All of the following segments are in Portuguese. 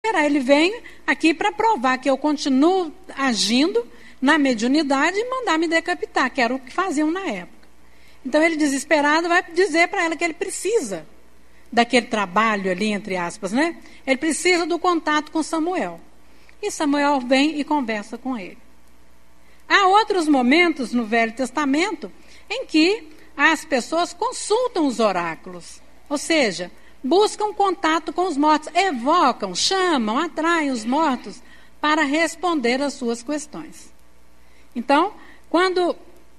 esperar. Ele vem aqui para provar que eu continuo agindo na mediunidade e mandar me decapitar, que era o que faziam na época. Então ele, desesperado, vai dizer para ela que ele precisa daquele trabalho ali, entre aspas, né? Ele precisa do contato com Samuel. E Samuel vem e conversa com ele. Há outros momentos no Velho Testamento em que as pessoas consultam os oráculos, ou seja, buscam contato com os mortos, evocam, chamam, atraem os mortos para responder às suas questões. Então, quando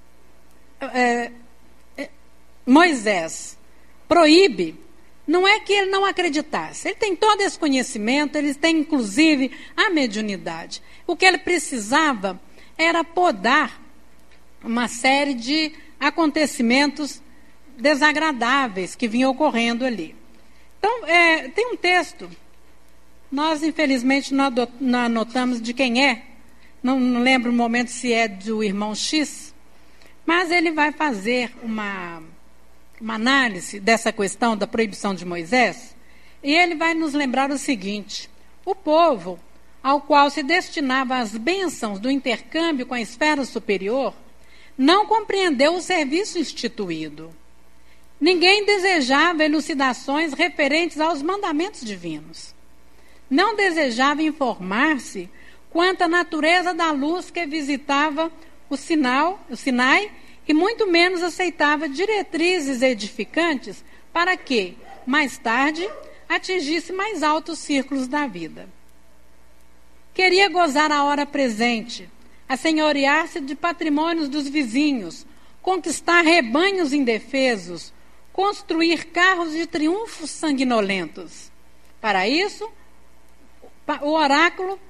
Moisés proíbe, não é que ele não acreditasse. Ele tem todo esse conhecimento, ele tem inclusive a mediunidade. O que ele precisava era podar uma série de acontecimentos desagradáveis que vinham ocorrendo ali. Então, tem um texto, nós infelizmente não anotamos de quem é, não lembro o momento se é do irmão X, mas ele vai fazer uma análise dessa questão da proibição de Moisés, e ele vai nos lembrar o seguinte: o povo ao qual se destinava as bênçãos do intercâmbio com a esfera superior não compreendeu o serviço instituído. Ninguém desejava elucidações referentes aos mandamentos divinos. Não desejava informar-se quanto à natureza da luz que visitava o Sinai, e muito menos aceitava diretrizes edificantes para que, mais tarde, atingisse mais altos círculos da vida. Queria gozar a hora presente, assenhorear-se de patrimônios dos vizinhos, conquistar rebanhos indefesos, construir carros de triunfos sanguinolentos. Para isso, o oráculo,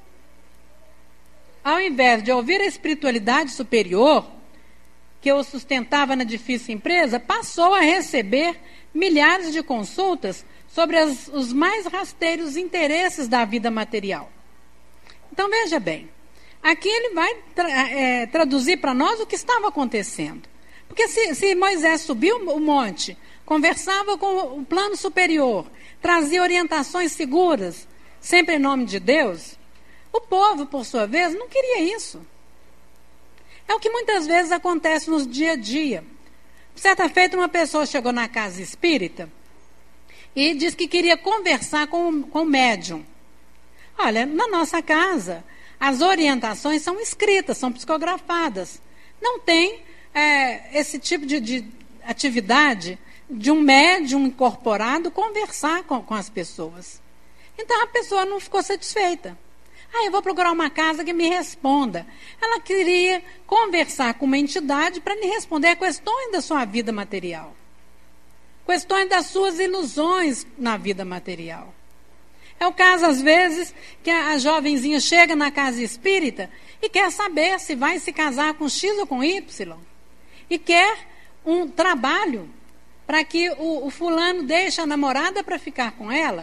ao invés de ouvir a espiritualidade superior, que o sustentava na difícil empresa, passou a receber milhares de consultas sobre os mais rasteiros interesses da vida material. Então, veja bem, aqui ele vai traduzir para nós o que estava acontecendo. Porque se Moisés subiu o monte, conversava com o plano superior, trazia orientações seguras, sempre em nome de Deus, o povo, por sua vez, não queria isso. É o que muitas vezes acontece no dia a dia. Certa feita, uma pessoa chegou na casa espírita e disse que queria conversar com o médium. Olha, na nossa casa, as orientações são escritas, são psicografadas. Não tem esse tipo de atividade de um médium incorporado conversar com as pessoas. Então, a pessoa não ficou satisfeita. Eu vou procurar uma casa que me responda. Ela queria conversar com uma entidade para lhe responder questões da sua vida material. Questões das suas ilusões na vida material. É o caso, às vezes, que a jovenzinha chega na casa espírita e quer saber se vai se casar com X ou com Y. E quer um trabalho para que o fulano deixe a namorada para ficar com ela.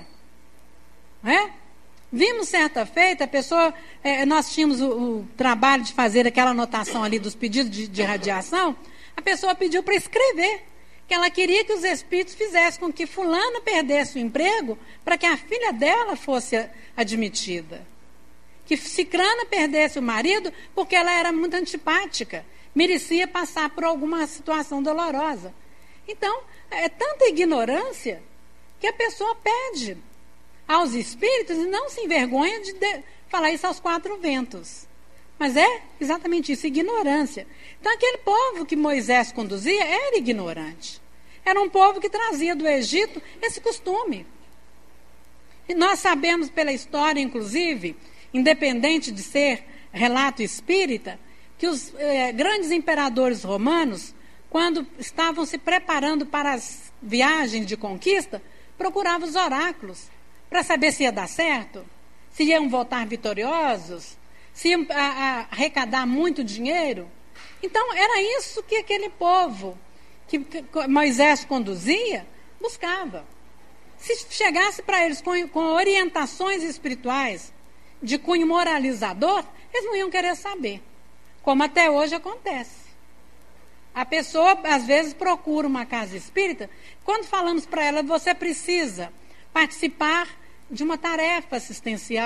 Não é? Vimos certa feita, a pessoa, nós tínhamos o trabalho de fazer aquela anotação ali dos pedidos de radiação, a pessoa pediu para escrever, que ela queria que os espíritos fizessem com que fulano perdesse o emprego para que a filha dela fosse admitida. Que cicrana perdesse o marido porque ela era muito antipática, merecia passar por alguma situação dolorosa. Então, é tanta ignorância que a pessoa pede aos espíritos e não se envergonha de falar isso aos quatro ventos. Mas é exatamente isso, ignorância. Então, aquele povo que Moisés conduzia era ignorante. Era um povo que trazia do Egito esse costume. E nós sabemos pela história, inclusive, independente de ser relato espírita, que os grandes imperadores romanos, quando estavam se preparando para as viagens de conquista, procuravam os oráculos para saber se ia dar certo, se iam voltar vitoriosos, se iam arrecadar muito dinheiro. Então, era isso que aquele povo que Moisés conduzia buscava. Se chegasse para eles com orientações espirituais de cunho moralizador, eles não iam querer saber, como até hoje acontece. A pessoa, às vezes, procura uma casa espírita, quando falamos para ela, você precisa participar de uma tarefa assistencial,